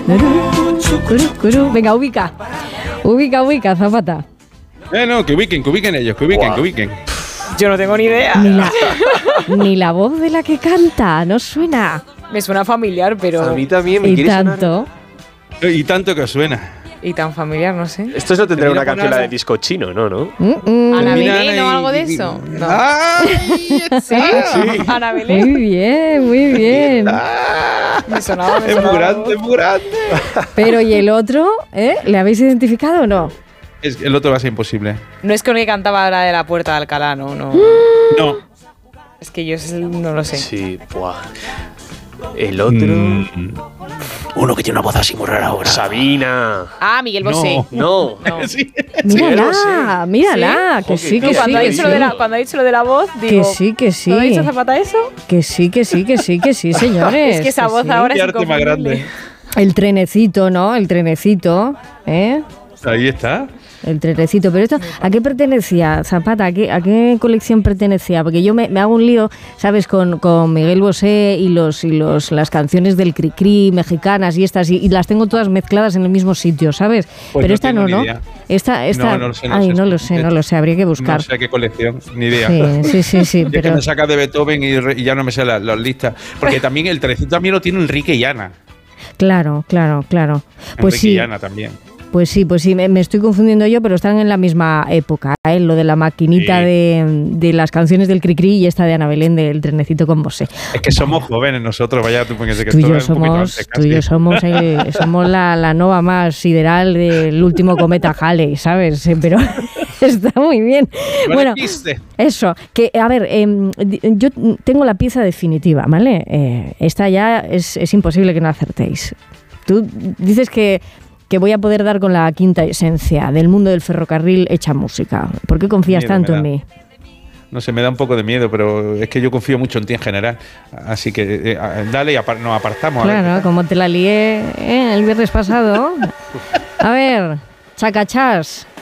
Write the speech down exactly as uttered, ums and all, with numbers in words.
Venga, ubica. Ubica, ubica, Zapata. Eh, no, que ubiquen, que ubiquen ellos, que ubiquen, wow. que ubiquen. Yo no tengo ni idea. Ni la, ni la voz de la que canta, no suena. Me suena familiar, pero... A mí también me y quiere tanto. sonar. Y tanto que suena. Y tan familiar, no sé. Esto no tendrá una canción nada. de disco chino, ¿no? ¿no? Mm-mm. Ana Mira, Belén o y- algo de y- eso. No. ¡Ay! ¿Sí? Ana Belén. Muy bien, muy bien. Me sonaba, me Es muy sonaba. grande, es muy grande. Pero ¿y el otro? ¿Eh? ¿Le habéis identificado o no? Es, el otro va a ser imposible. No es con el que cantaba la de la Puerta de Alcalá, no, no. No. Es que yo no lo sé. Sí, buah. El otro... Mm. Uno que tiene una voz así muy rara ahora. Sabina. Ah, Miguel Bosé. No. No. Sí. Mírala, mírala, que sí, que Joder, sí, Cuando ha, que dicho sí. lo de la, cuando ha dicho lo de la voz, digo... Que sí, que sí. ¿Cuándo ha dicho Zapata eso? Que sí, que sí, que sí, que sí, señores. Es que esa voz sí. ahora Qué es arte más inconfundible. grande. El trenecito, ¿no? El trenecito, ¿eh? Ahí está. El trenecito. Pero esto, ¿a qué pertenecía, Zapata? ¿A qué, a qué colección pertenecía? Porque yo me, me hago un lío, ¿sabes? Con, con Miguel Bosé y los y los las canciones del Cricri mexicanas y estas, y, y las tengo todas mezcladas en el mismo sitio, ¿sabes? Pues Pero no esta tengo no, ni ¿no? idea. Esta, esta, No, no lo sé, no ay, sé. no lo sé, no lo sé, habría que buscar. No sé qué colección, ni idea. Sí, sí, sí, sí, Y es que pero me saca de Beethoven y, re- y ya no me sé la- las listas. Porque también el trenecito también lo tiene Enrique y Ana. claro, claro, claro. Pues Enrique sí. y Ana también. Pues sí, pues sí, me, me estoy confundiendo yo, pero están en la misma época, ¿eh? Lo de la maquinita Sí. de, de las canciones del Cricri y esta de Ana Belén del trenecito con Bosé. Es que somos jóvenes nosotros, vaya tú, porque que Tú y esto yo es un poquito somos, antes tú y yo casi. somos, el- somos la, la nova más sideral del último cometa Halley, ¿sabes? Eh, Pero está muy bien. Vale, Bueno, piste. eso, que a ver, em, di- yo tengo la pieza definitiva, ¿vale? Eh, esta ya es, es imposible que no acertéis. Tú dices que, que voy a poder dar con la quinta esencia del mundo del ferrocarril hecha música. ¿Por qué confías Miedo tanto me en da. mí? No sé, me da un poco de miedo, pero es que yo confío mucho en ti en general. Así que eh, dale y apar- nos apartamos. a ver qué Claro, tal. como te la lié ¿eh? el viernes pasado. A ver, chacachás.